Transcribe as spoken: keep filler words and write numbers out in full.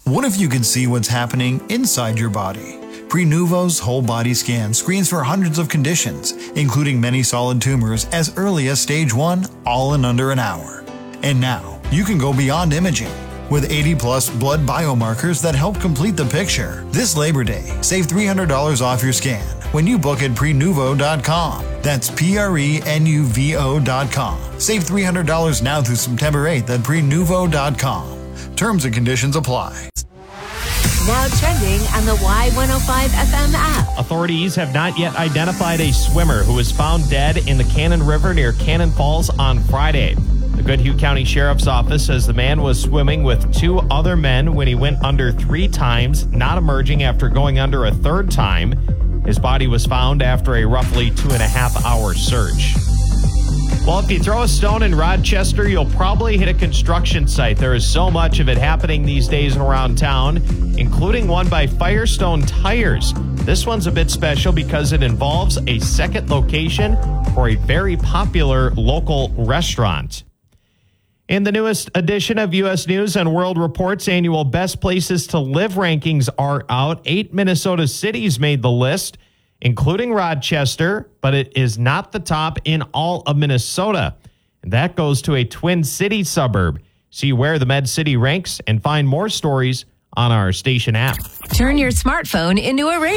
What if you could see what's happening inside your body? Prenuvo's whole body scan screens for hundreds of conditions, including many solid tumors as early as stage one, all in under an hour. And now, you can go beyond imaging. With eighty plus blood biomarkers that help complete the picture. This Labor Day, save three hundred dollars off your scan when you book at prenuvo dot com. That's P R E N U V O dot com. Save three hundred dollars now through September eighth at prenuvo dot com. Terms and conditions apply. Now trending on the Y one oh five F M app. Authorities have not yet identified a swimmer who was found dead in the Cannon River near Cannon Falls on Friday. The Goodhue County Sheriff's Office says the man was swimming with two other men when he went under three times, not emerging after going under a third time. His body was found after a roughly two and a half hour search. Well, if you throw a stone in Rochester, you'll probably hit a construction site. There is so much of it happening these days around town, including one by Firestone Tires. This one's a bit special because it involves a second location for a very popular local restaurant. In the newest edition of U S News and World Report's annual Best Places to Live rankings are out. Eight Minnesota cities made the list, including Rochester, but it is not the top in all of Minnesota. And that goes to a Twin City suburb. See where the Med City ranks and find more stories on our station app. Turn your smartphone into a radio.